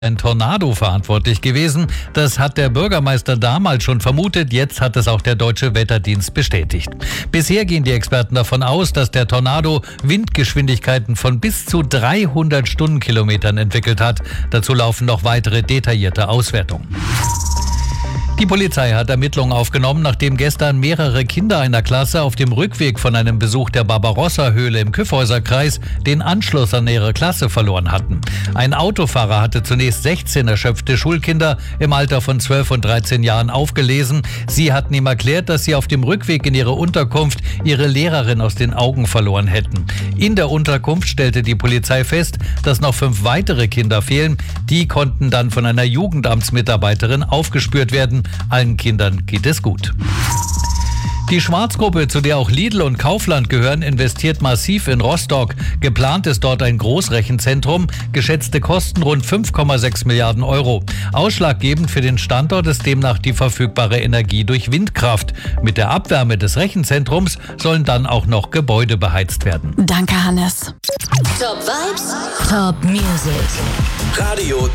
ein Tornado verantwortlich gewesen. Das hat der Bürgermeister damals schon vermutet. Jetzt hat es auch der Deutsche Wetterdienst bestätigt. Bisher gehen die Experten davon aus, dass der Tornado Windgeschwindigkeiten von bis zu 300 Stundenkilometern entwickelt hat. Dazu laufen noch weitere detaillierte Auswertungen. Die Polizei hat Ermittlungen aufgenommen, nachdem gestern mehrere Kinder einer Klasse auf dem Rückweg von einem Besuch der Barbarossa-Höhle im Kyffhäuserkreis den Anschluss an ihre Klasse verloren hatten. Ein Autofahrer hatte zunächst 16 erschöpfte Schulkinder im Alter von 12 und 13 Jahren aufgelesen. Sie hatten ihm erklärt, dass sie auf dem Rückweg in ihre Unterkunft ihre Lehrerin aus den Augen verloren hätten. In der Unterkunft stellte die Polizei fest, dass noch 5 weitere Kinder fehlen. Die konnten dann von einer Jugendamtsmitarbeiterin aufgespürt werden. Allen Kindern geht es gut. Die Schwarz-Gruppe, zu der auch Lidl und Kaufland gehören, investiert massiv in Rostock. Geplant ist dort ein Großrechenzentrum. Geschätzte Kosten rund 5,6 Milliarden Euro. Ausschlaggebend für den Standort ist demnach die verfügbare Energie durch Windkraft. Mit der Abwärme des Rechenzentrums sollen dann auch noch Gebäude beheizt werden. Danke, Hannes. Top Vibes, Top Music. Radio